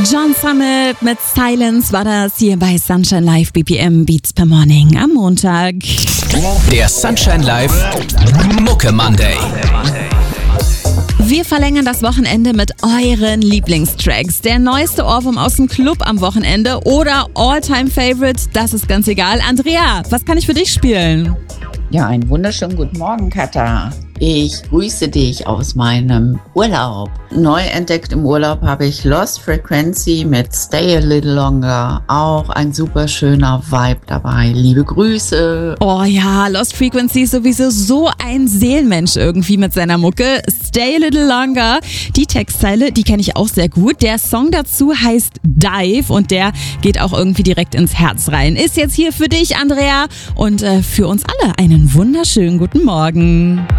John Summit mit Silence war das hier bei Sunshine Live BPM Beats per Morning am Montag. Der Sunshine Live Mucke Monday. Wir verlängern das Wochenende mit euren Lieblingstracks. Der neueste Ohrwurm aus dem Club am Wochenende oder All-Time-Favorite, das ist ganz egal. Andrea, was kann ich für dich spielen? Ja, einen wunderschönen guten Morgen, Katha. Ich grüße dich aus meinem Urlaub. Neu entdeckt im Urlaub habe ich Lost Frequency mit Stay a Little Longer. Auch ein super schöner Vibe dabei. Liebe Grüße. Oh ja, Lost Frequency ist sowieso so ein Seelenmensch irgendwie mit seiner Mucke. Stay a Little Longer. Die Textzeile, die kenne ich auch sehr gut. Der Song dazu heißt Dive und der geht auch irgendwie direkt ins Herz rein. Ist jetzt hier für dich, Andrea, und für uns alle einen wunderschönen guten Morgen.